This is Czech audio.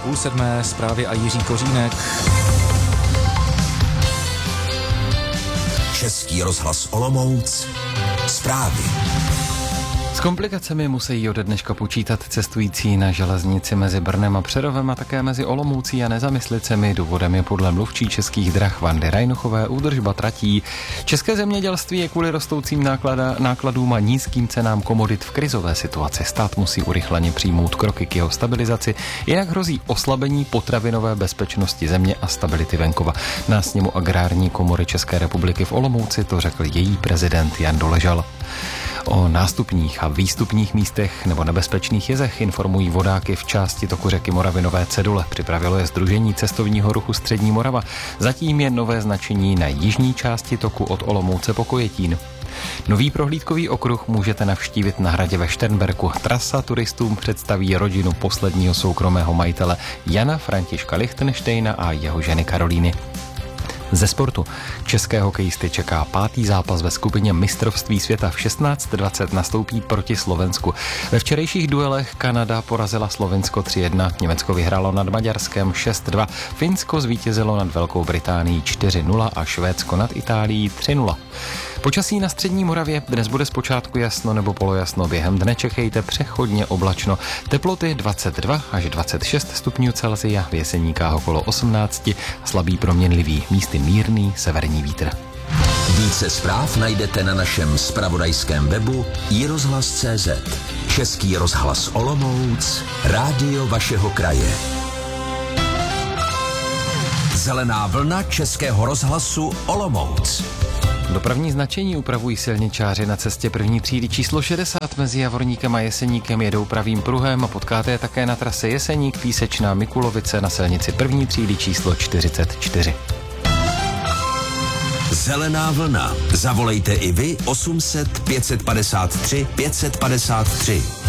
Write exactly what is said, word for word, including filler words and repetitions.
Půl sedmé zprávy a Jiří Kořínek. Český rozhlas Olomouc. Zprávy. S komplikacemi musí ode dneška počítat cestující na železnici mezi Brnem a Přerovem a také mezi Olomoucí a Nezamyslicemi. Důvodem je podle mluvčí Českých drah Vandy Rajnochové údržba tratí. České zemědělství je kvůli rostoucím náklada, nákladům a nízkým cenám komodit v krizové situaci. Stát musí urychleně přijmout kroky k jeho stabilizaci, jinak hrozí oslabení potravinové bezpečnosti země a stability venkova. Na sněmu Agrární komory České republiky v Olomouci to řekl její prezident Jan Doležal. O nástupních a výstupních místech nebo nebezpečných jezech informují vodáky v části toku řeky Moravy nové cedule. Připravilo je Sdružení cestovního ruchu Střední Morava. Zatím je nové značení na jižní části toku od Olomouce po Kojetín. Nový prohlídkový okruh můžete navštívit na hradě ve Šternberku. Trasa turistům představí rodinu posledního soukromého majitele Jana Františka Lichtenštejna a jeho ženy Karolíny. Ze sportu. České hokejisty čeká pátý zápas ve skupině mistrovství světa. V šestnáct dvacet nastoupí proti Slovensku. Ve včerejších duelech Kanada porazila Slovensko tři jedna, Německo vyhrálo nad Maďarskem šest dva, Finsko zvítězilo nad Velkou Británií čtyři nula a Švédsko nad Itálií tři nula. Počasí na střední Moravě dnes bude zpočátku jasno nebo polojasno, během dne čekejte přechodně oblačno. Teploty dvacet dva až dvacet šest stupňů Celsia, v Jeseníkách okolo osmnáct, slabý proměnlivý, místy mírný severní vítr. Více zpráv najdete na našem zpravodajském webu i rozhlas tečka cé zet. Český rozhlas Olomouc, rádio vašeho kraje. Zelená vlna Českého rozhlasu Olomouc. Dopravní značení upravují silničáři na cestě první třídy číslo šedesát mezi Javorníkem a Jeseníkem, jedou pravým pruhem a potkáte je také na trase Jeseník, Písečná, Mikulovice na silnici první třídy číslo čtyřicet čtyři. Zelená vlna. Zavolejte i vy osm set pět set padesát tři pět set padesát tři.